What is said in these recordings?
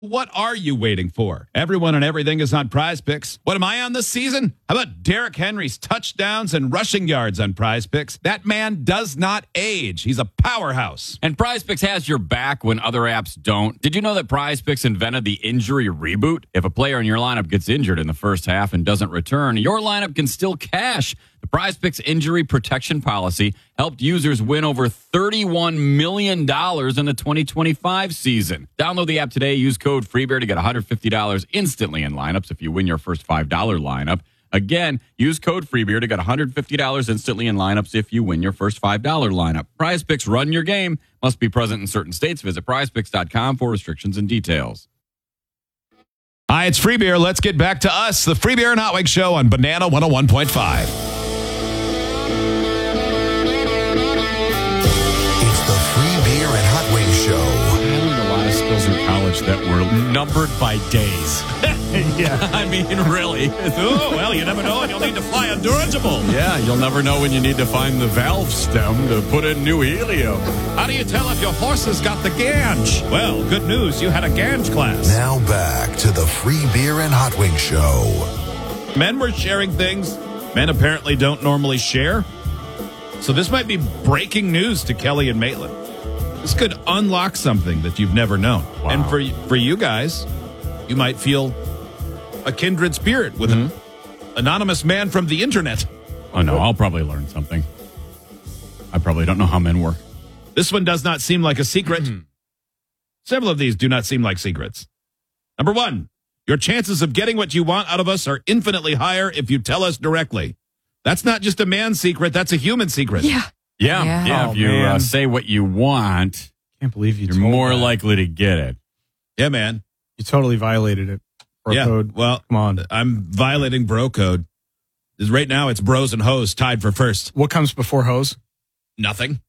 What are you waiting for? Everyone and everything is on Prize Picks. What am I on this season? How about Derrick Henry's touchdowns and rushing yards on Prize Picks? That man does not age. He's a powerhouse. And Prize Picks has your back when other apps don't. Did you know that Prize Picks invented the injury reboot? If a player in your lineup gets injured in the first half and doesn't return, your lineup can still cash. The Prize Picks injury protection policy helped users win over $31 million in the 2025 season. Download the app today. Use code FREEBEAR to get $150 instantly in lineups if you win your first $5 lineup. Again, use code FREEBEAR to get $150 instantly in lineups if you win your first $5 lineup. Prize Picks, run your game. Must be present in certain states. Visit prizepicks.com for restrictions and details. Hi, it's Free Beer. Let's get back to us, the Free Beer and Hot Wings Show on Banana 101.5. Show. I learned a lot of skills in college that were numbered by days. Yeah. I mean, really. Oh, well, you never know, and you'll need to fly a dirigible. Yeah, you'll never know when you need to find the valve stem to put in new helium. How do you tell if your horse has got the ganj? Well, good news, you had a ganj class. Now back to the Free Beer and Hot Wings Show. Men were sharing things men apparently don't normally share. So this might be breaking news to Kelly and Maitland. This could unlock something that you've never known. Wow. And for you guys, you might feel a kindred spirit with an anonymous man from the internet. Oh, no, I'll probably learn something. I probably don't know how men work. This one does not seem like a secret. Several of these do not seem like secrets. Number one, your chances of getting what you want out of us are infinitely higher if you tell us directly. That's not just a man's secret, that's a human secret. Yeah. Oh, if you say what you want, Can't believe you're more likely to get it. Yeah, man. You totally violated it. Bro code. Well, Come on. I'm violating bro code. Right now, it's bros and hoes tied for first. What comes before hose? Nothing.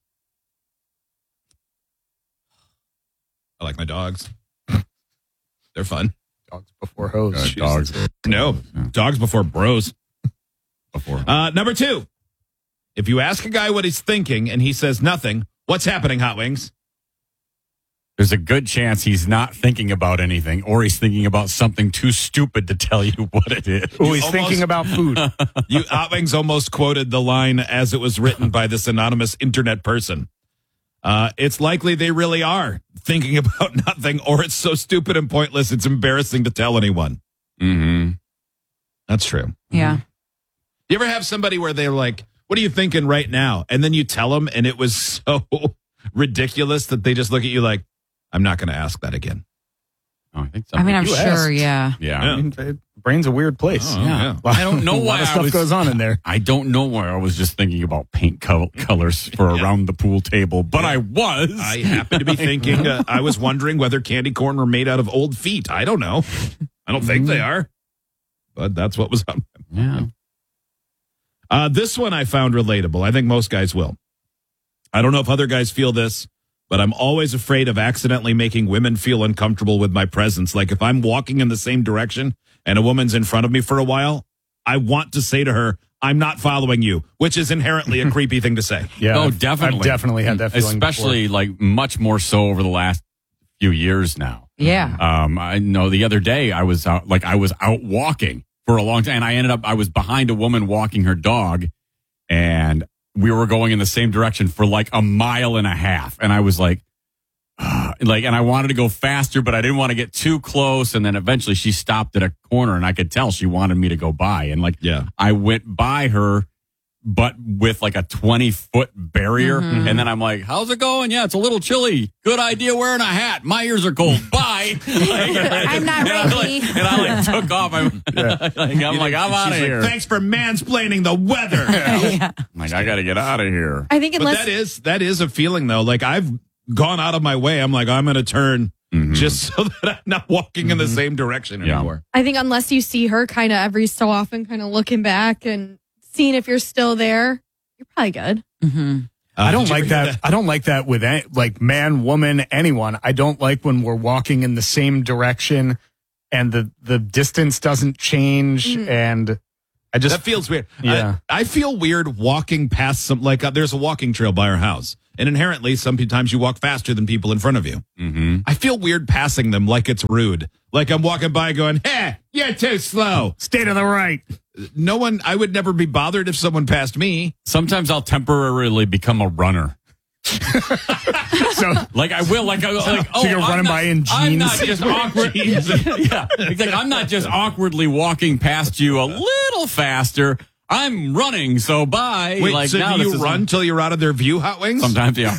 I like my dogs. They're fun. Dogs before hose. Dogs. No, dogs before bros. Before. Number two, if you ask a guy what he's thinking and he says nothing, what's happening, Hot Wings? There's a good chance he's not thinking about anything, or he's thinking about something too stupid to tell you what it is. Oh, he's thinking about food. Hot Wings almost quoted the line as it was written by this anonymous internet person. It's likely they really are thinking about nothing, or it's so stupid and pointless it's embarrassing to tell anyone. Mm-hmm. That's true. Yeah. You ever have somebody where they're like, what are you thinking right now? And then you tell them and it was so ridiculous that they just look at you like, I'm not going to ask that again. Oh, I think so. I mean, I'm You sure, asked. yeah. Yeah. I mean, brain's a weird place. Oh, yeah. I don't know A why lot of stuff goes on in there. I don't know why I was just thinking about paint colors for around the pool table, but I was. I happen to be thinking, I was wondering whether candy corn were made out of old feet. I don't know. I don't think they are. But that's what was on my mind. This one I found relatable. I think most guys will. I don't know if other guys feel this, but I'm always afraid of accidentally making women feel uncomfortable with my presence. Like if I'm walking in the same direction and a woman's in front of me for a while, I want to say to her, I'm not following you, which is inherently a creepy thing to say. Yeah. Oh, I've definitely. definitely had that feeling Especially like much more so over the last few years now. Yeah. I know the other day I was out walking for a long time, and I was behind a woman walking her dog, and we were going in the same direction for like a mile and a half. And I was like, and I wanted to go faster, but I didn't want to get too close. And then eventually she stopped at a corner and I could tell she wanted me to go by. And I went by her, but with like a 20-foot barrier. Mm-hmm. And then I'm like, how's it going? Yeah, it's a little chilly. Good idea wearing a hat. My ears are cold. Bye. I'm not ready. And I took off. I'm out of here. Thanks for mansplaining the weather. Yeah. I'm like, I got to get out of here. I think But unless that is a feeling though. Like I've gone out of my way. I'm like, I'm going to turn just so that I'm not walking in the same direction anymore. I think unless you see her kind of every so often, kind of looking back and seeing if you're still there, you're probably good. Mm-hmm. I don't Did you like read that. I don't like that with like man, woman, anyone. I don't like when we're walking in the same direction and the distance doesn't change. And I just That feels weird. Yeah. I feel weird walking past some, there's a walking trail by our house. And inherently, sometimes you walk faster than people in front of you. Mm-hmm. I feel weird passing them like it's rude. Like I'm walking by going, hey, you're too slow. Stay to the right. No one, I would never be bothered if someone passed me. Sometimes I'll temporarily become a runner. So, Like I will, like so you're running by in jeans. I'm not just awkward. Yeah, it's like I'm not just awkwardly walking past you a little faster. I'm running, so bye. Wait, like so now do this you is- run till you're out of their view, Hot Wings? Sometimes, yeah.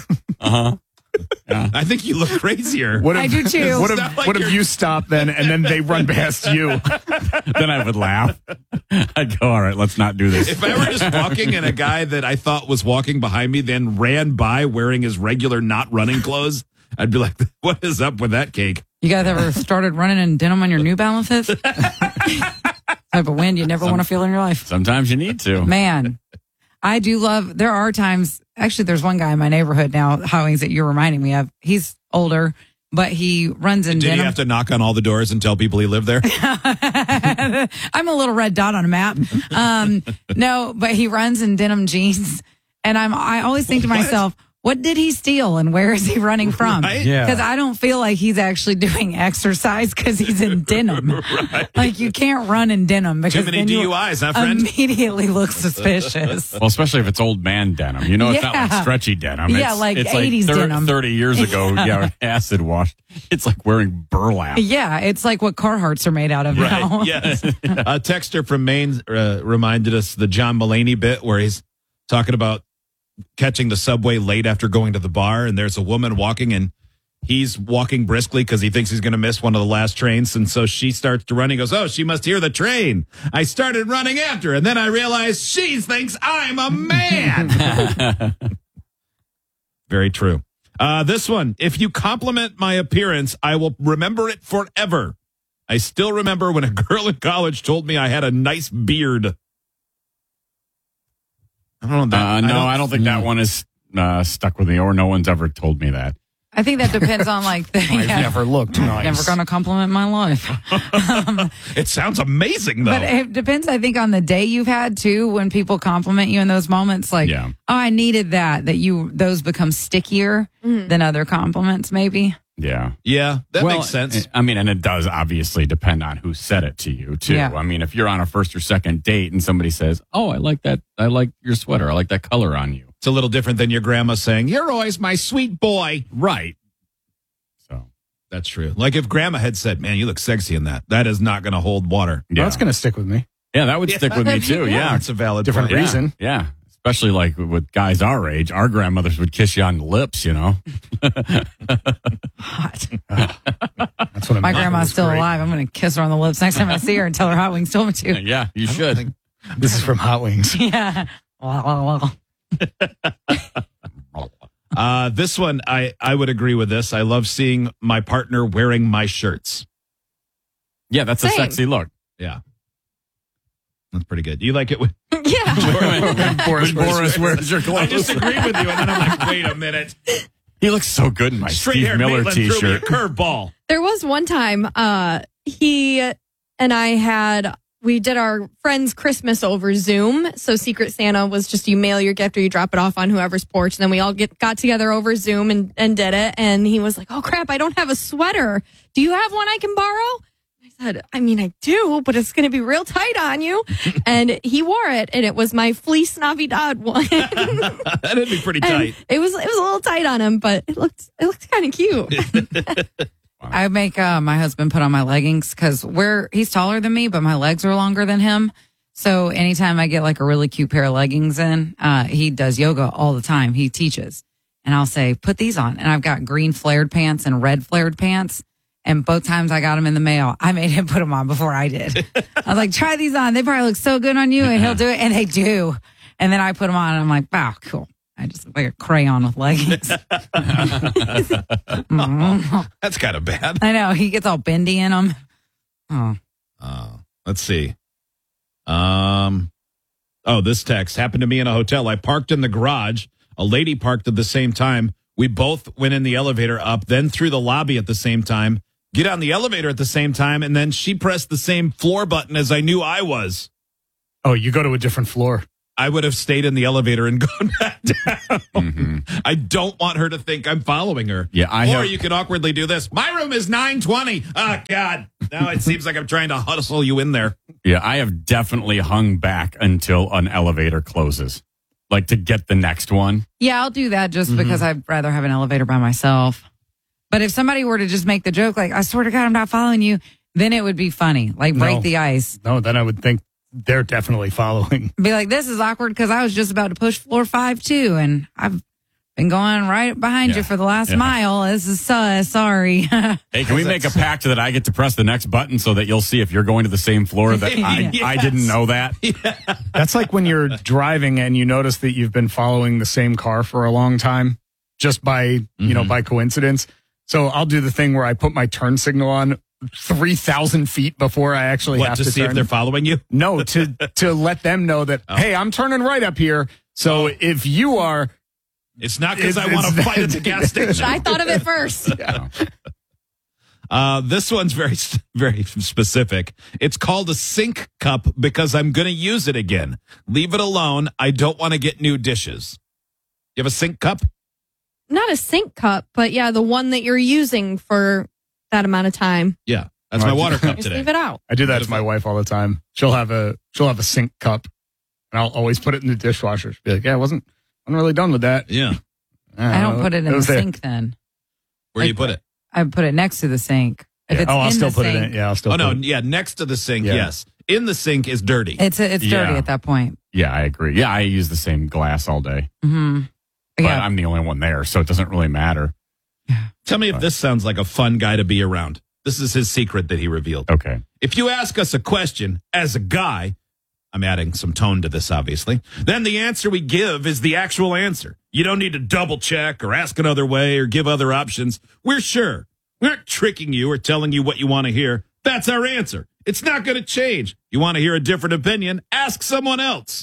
I think you look crazier. What if, I do too. What It's if, not like what if you're- you stop then and then they run past you? Then I would laugh. I'd go, all right, let's not do this. If I were just walking and a guy that I thought was walking behind me then ran by wearing his regular not running clothes, I'd be like, what is up with that cake? You guys ever started running in denim on your New Balances? Type of wind you never want to feel in your life. Sometimes you need to. Man, I do love, there are times, actually, there's one guy in my neighborhood now, Hot Wings, that you're reminding me of. He's older, but he runs in Did denim. he have to knock on all the doors and tell people he lived there? I'm a little red dot on a map. No, but he runs in denim jeans. And I always think to myself, what did he steal and where is he running from? Right? Yeah. Because I don't feel like he's actually doing exercise because he's in denim. Like you can't run in denim because Too many then you DUIs, huh, friend? immediately look suspicious. Well, especially if it's old man denim. You know, it's not like Yeah. stretchy denim. Yeah, It's, like it's 80s denim. 30 years ago, yeah, acid washed. It's like wearing burlap. Yeah, it's like what Carhartts are made out of now. Right. Yes. A texter from Maine reminded us the John Mulaney bit where he's talking about catching the subway late after going to the bar, and there's a woman walking, and he's walking briskly because he thinks he's going to miss one of the last trains, and so she starts to run. He goes, "Oh, she must hear the train." I started running after, and then I realized she thinks I'm a man. Very true. This one, if you compliment my appearance, I will remember it forever. I still remember when a girl in college told me I had a nice beard. I don't know. I don't think that one is stuck with me, or no one's ever told me that. I think that depends on like the. I've never looked nice. Never going to compliment my life. It sounds amazing, though. But it depends, I think, on the day you've had too. When people compliment you in those moments, like, Yeah. oh, I needed that. Those become stickier than other compliments, maybe. Yeah. Yeah, that Well, makes sense. I mean, and it does obviously depend on who said it to you, too. Yeah. I mean, if you're on a first or second date and somebody says, "Oh, I like that. I like your sweater. I like that color on you." It's a little different than your grandma saying, "You're always my sweet boy." Right. So, That's true. Like if grandma had said, "Man, you look sexy in that," that is not going to hold water. yeah. Well, that's going to stick with me. Yeah, that would stick with me, too. Yeah. That's a valid Different point. reason. Yeah. Especially like with guys our age, our grandmothers would kiss you on the lips, you know? Hot. That's what My I'm grandma's still alive. I'm going to kiss her on the lips next time I see her and tell her Hot Wings told me to. Yeah, you should. This is from Hot Wings. Yeah. This one, I would agree with this. I love seeing my partner wearing my shirts. Yeah, that's a Same. sexy look. Yeah. That's pretty good. You like it when Yeah. Boris wears your I clothes. just agree with you, and then I'm like, wait a minute. He looks so good in my Straight Steve haired Miller Maitland threw me a t-shirt. curveball. There was one time he and I we did our friend's Christmas over Zoom. So Secret Santa was just you mail your gift or you drop it off on whoever's porch. And then we all got together over Zoom and did it. And he was like, "Oh crap, I don't have a sweater. Do you have one I can borrow?" I said, "I mean, I do, but it's going to be real tight on you." And he wore it, and it was my Fleece Navidad one. That'd be pretty tight. It was a little tight on him, but it looked kind of cute. I make my husband put on my leggings because he's taller than me, but my legs are longer than him. So anytime I get like a really cute pair of leggings in, he does yoga all the time. He teaches. And I'll say, "Put these on." And I've got green flared pants and red flared pants. And both times I got them in the mail, I made him put them on before I did. I was like, "Try these on. They probably look so good on you." And he'll do it. And they do. And then I put them on and I'm like, "Wow, cool." I just look like a crayon with leggings. That's kind of bad. I know. He gets all bendy in them. Oh. Let's see. This text happened to me in a hotel. I parked in the garage. A lady parked at the same time. We both went in the elevator up, then through the lobby at the same time, get on the elevator at the same time, and then she pressed the same floor button as I knew I was. Oh, you go to a different floor. I would have stayed in the elevator and gone back down. I don't want her to think I'm following her. Yeah, Or you could awkwardly do this. My room is 920. Oh, God. Now it seems like I'm trying to hustle you in there. Yeah, I have definitely hung back until an elevator closes, like to get the next one. Yeah, I'll do that just because I'd rather have an elevator by myself. But if somebody were to just make the joke, like, I swear to God, I'm not following you, then it would be funny, like break No. the ice. No, then I would think they're definitely following. Be like, this is awkward because I was just about to push floor 5 too, and I've been going right behind you for the last mile. This is sorry. Hey, can we make a pact that I get to press the next button so that you'll see if you're going to the same floor that I didn't know that? That's like when you're driving and you notice that you've been following the same car for a long time, just by by coincidence. So I'll do the thing where I put my turn signal on 3,000 feet before I actually have to see turn. if they're following you? No, to let them know that, hey, I'm turning right up here. So if you are, It's not because I want to fight at the gas station. I thought of it first. This one's very, very specific. It's called a sink cup because I'm going to use it again. Leave it alone. I don't want to get new dishes. You have a sink cup? Not a sink cup, but yeah, the one that you're using for that amount of time. Yeah, that's my water cup Just today. leave it out. I do that to my wife all the time. She'll have a sink cup, and I'll always put it in the dishwasher. She'll be like, yeah, I'm really done with that. Yeah. I don't put it in the was there. sink then. Where do you put it? I put it next to the sink. If Yeah. it's I'll in still the put it sink, in. Yeah, I'll still. Oh, no. put it. Yeah, next to the sink, Yeah. yes. In the sink is dirty. It's dirty Yeah. at that point. Yeah, I agree. Yeah, I use the same glass all day. Mm-hmm. But Yeah. I'm the only one there, so it doesn't really matter. Tell me if this sounds like a fun guy to be around. This is his secret that he revealed. Okay. If you ask us a question as a guy, I'm adding some tone to this, obviously, then the answer we give is the actual answer. You don't need to double check or ask another way or give other options. We're sure. We aren't tricking you or telling you what you want to hear. That's our answer. It's not going to change. You want to hear a different opinion? Ask someone else.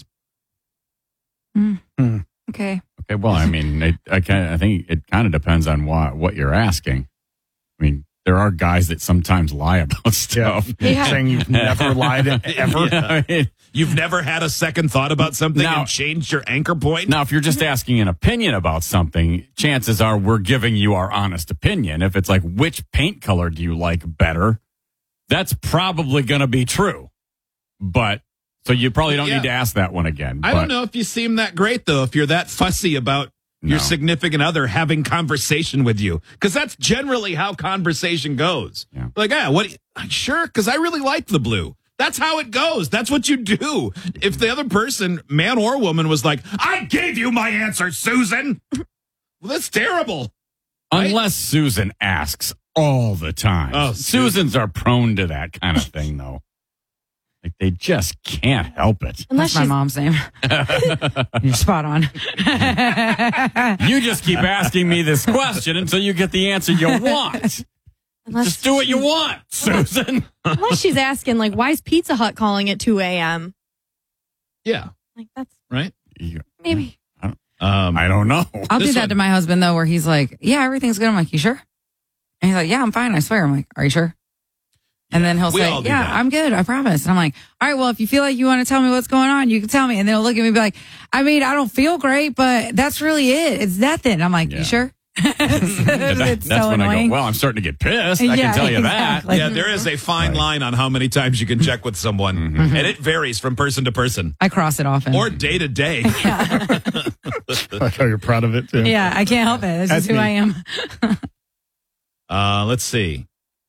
Okay. Okay. Well, I mean, I think it kind of depends on what you're asking. I mean, there are guys that sometimes lie about Yeah. stuff. Yeah. Saying you've never lied ever. Yeah, I mean, You've never had a second thought about something Now- and changed your anchor point? now, if you're just asking an opinion about something, chances are we're giving you our honest opinion. If it's like, which paint color do you like better? That's probably going to be true. But so you probably don't Yeah. need to ask that one again. I don't know if you seem that great, though, if you're that fussy about your No. significant other having conversation with you. Because that's generally how conversation goes. Yeah. Like, sure, because I really like the blue. That's how it goes. That's what you do. If the other person, man or woman, was like, I gave you my answer, Susan. Well, that's terrible. Right? Unless Susan asks all the time. Oh, Susans are prone to that kind of thing, though. Like they just can't help it. Unless That's my she's mom's name. You're spot on. You just keep asking me this question until you get the answer you want. Just do what you want, Susan. Unless she's asking, like, why is Pizza Hut calling at 2 a.m.? Yeah. Like, that's Right? maybe. I don't know. I'll do This that one- to my husband though, where he's like, "Yeah, everything's good." I'm like, "You sure?" And he's like, "Yeah, I'm fine. I swear." I'm like, "Are you sure?" And then he'll we say, all do "Yeah, that. I'm good. I promise." And I'm like, "All right, well, if you feel like you want to tell me what's going on, you can tell me." And then he'll look at me and be like, "I mean, I don't feel great, but that's really it. It's nothing." And I'm like, Yeah. "You sure?" That's so when I annoying. go, well, I'm starting to get pissed. I can tell you exactly. Yeah, there is a fine line on how many times you can check with someone. And it varies from person to person I cross it often. or day to day. I know you're proud of it too. Yeah, I can't help it. This That's is who me. I am. Let's see.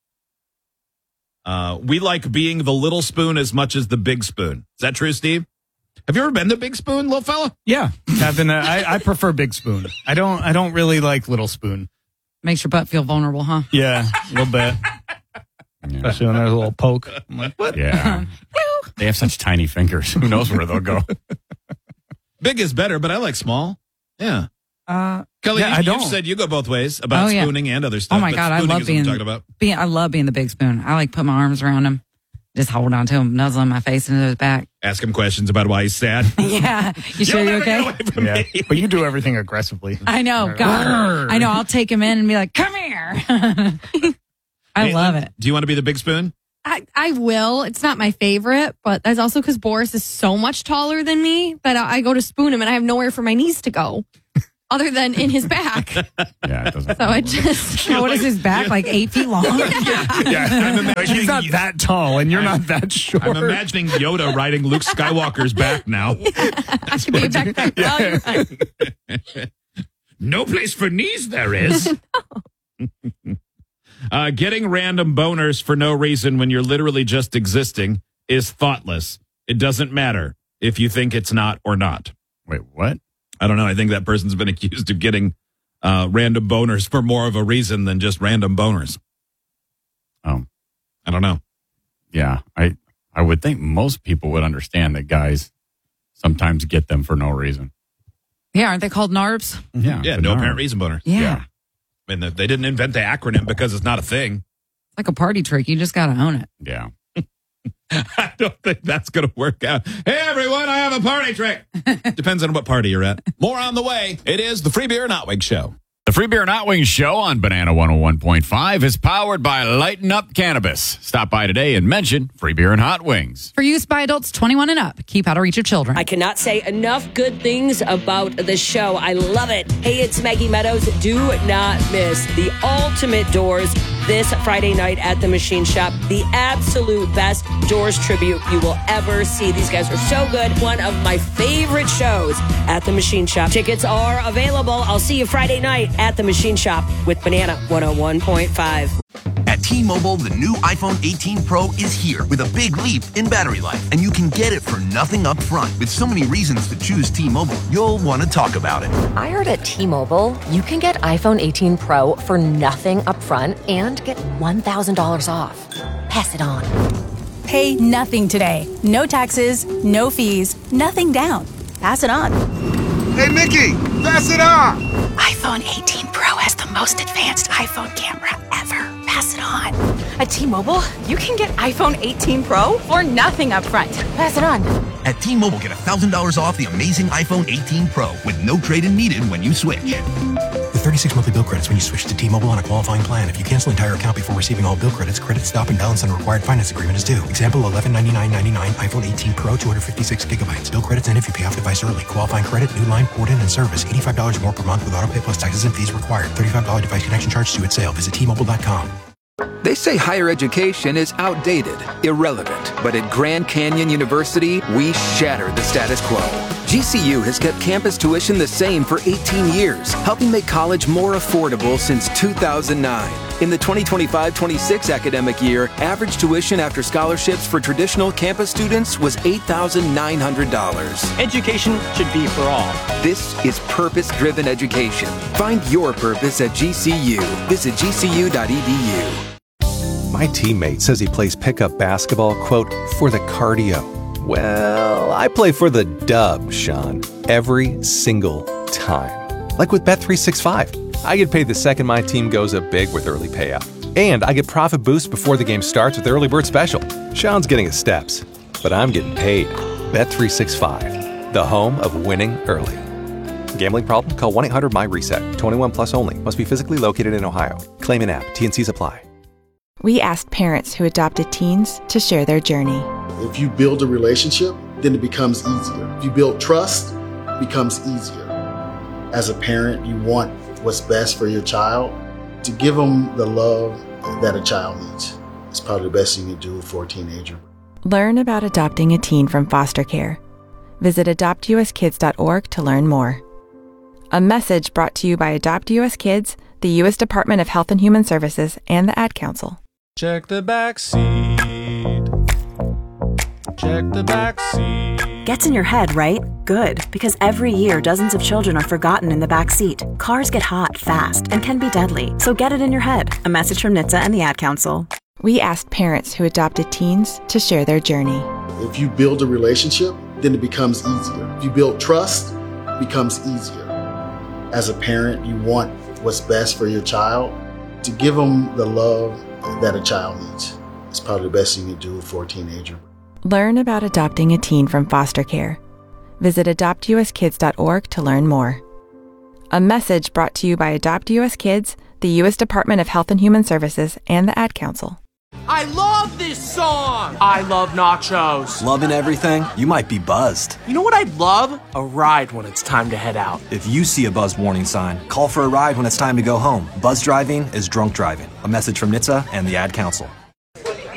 We like being the little spoon as much as the big spoon. Is that true, Steve? Have you ever been the big spoon, little fella? Yeah. Having I prefer big spoon. I don't really like little spoon. Makes your butt feel vulnerable, huh? Yeah, a little bit. Especially when there's a little poke. I'm like, what? Yeah. They have such tiny fingers. Who knows where they'll go? Big is better, but I like small. Yeah. Kelly, yeah, I you've don't. said you go both ways about Oh, yeah. spooning and other stuff. Oh my but God, I spooning love is what I'm being, talking about. I love being the big spoon. I like put my arms around him, just hold on to him, nuzzle my face into his back. Ask him questions about why he's sad. Yeah, you sure You'll you're never okay? get away from Yeah. me. But you do everything aggressively. I know, God, I know. I'll take him in and be like, "Come here." I love it. Do you want to be the big spoon? I will. It's not my favorite, but that's also because Boris is so much taller than me that I go to spoon him and I have nowhere for my knees to go other than in his back. Yeah, it doesn't. So I just. What is his back? Like 8 feet long? He's not that tall, and you're not that short. I'm imagining Yoda riding Luke Skywalker's back now. I could be a backpack. Oh, you're right. No place for knees there is. Getting random boners for no reason when you're literally just existing is thoughtless. It doesn't matter if you think it's not or not. Wait, what? I don't know. I think that person's been accused of getting random boners for more of a reason than just random boners. Oh, I don't know. yeah. I would think most people would understand that guys sometimes get them for no reason. Yeah, aren't they called NARBs? Yeah. Yeah, but no apparent reason boner. Yeah. I mean, they didn't invent the acronym because it's not a thing. It's like a party trick. You just got to own it. Yeah. I don't think that's going to work out. Hey, everyone, I have a party trick. Depends on what party you're at. More on the way. It is the Free Beer and Hot Wings Show. The Free Beer and Hot Wings Show on Banana 101.5 is powered by Lighten Up Cannabis. Stop by today and mention Free Beer and Hot Wings. For use by adults 21 and up. Keep out of reach of children. I cannot say enough good things about the show. I love it. Hey, it's Maggie Meadows. Do not miss the ultimate Doors this Friday night at the Machine Shop. The absolute best Doors tribute you will ever see. These guys are so good. One of my favorite shows at the Machine Shop. Tickets are available. I'll see you Friday night at the Machine Shop with Banana 101.5. At T-Mobile, the new iPhone 18 Pro is here with a big leap in battery life, and you can get it for nothing up front. With so many reasons to choose T-Mobile, you'll want to talk about it. I heard at T-Mobile, you can get iPhone 18 Pro for nothing up front and get $1,000 off. Pass it on. Pay nothing today. No taxes, no fees, nothing down. Pass it on. Hey, Mickey, pass it on. iPhone 18 Pro has the most advanced iPhone camera ever. Pass it on. At T-Mobile, you can get iPhone 18 Pro for nothing up front. Pass it on. At T-Mobile, get $1,000 off the amazing iPhone 18 Pro with no trade-in needed when you switch. With 36 monthly bill credits when you switch to T-Mobile on a qualifying plan. If you cancel entire account before receiving all bill credits, credit stop and balance on required finance agreement is due. Example, $1199.99 iPhone 18 Pro, 256 gigabytes. Bill credits end if you pay off device early. Qualifying credit, new line, port in, and service. $85 more per month with auto pay plus taxes and fees required. $35 device connection charge due at sale. Visit T-Mobile.com. They say higher education is outdated, irrelevant, but at Grand Canyon University, we shatter the status quo. GCU has kept campus tuition the same for 18 years, helping make college more affordable since 2009. In the 2025-26 academic year, average tuition after scholarships for traditional campus students was $8,900. Education should be for all. This is purpose-driven education. Find your purpose at GCU. Visit gcu.edu. My teammate says he plays pickup basketball, quote, for the cardio. Well, I play for the dub, Sean, every single time. Like with Bet365. I get paid the second my team goes up big with early payout. And I get profit boost before the game starts with Early Bird Special. Sean's getting his steps, but I'm getting paid. Bet365, the home of winning early. Gambling problem? Call 1-800-MY-RESET. 21 plus only. Must be physically located in Ohio. Claim in app. T&Cs apply. We asked parents who adopted teens to share their journey. If you build a relationship, then it becomes easier. If you build trust, it becomes easier. As a parent, you want what's best for your child. To give them the love that a child needs. It's probably the best thing you do for a teenager. Learn about adopting a teen from foster care. Visit adoptuskids.org to learn more. A message brought to you by Adopt US Kids, the U.S. Department of Health and Human Services, and the Ad Council. Check the back seat. Check the back seat. Gets in your head, right? Good, because every year dozens of children are forgotten in the back seat. Cars get hot fast and can be deadly, so get it in your head. A message from NHTSA and the Ad Council. We asked parents who adopted teens to share their journey. If you build a relationship, then it becomes easier. If you build trust, it becomes easier. As a parent, you want what's best for your child. To give them the love that a child needs. It's probably the best thing you do for a teenager. Learn about adopting a teen from foster care. Visit adoptuskids.org to learn more. A message brought to you by Adopt US Kids, the U.S. Department of Health and Human Services, and the Ad Council. I love this song! I love nachos. Loving everything? You might be buzzed. You know what I'd love? A ride when it's time to head out. If you see a buzz warning sign, call for a ride when it's time to go home. Buzz driving is drunk driving. A message from NHTSA and the Ad Council.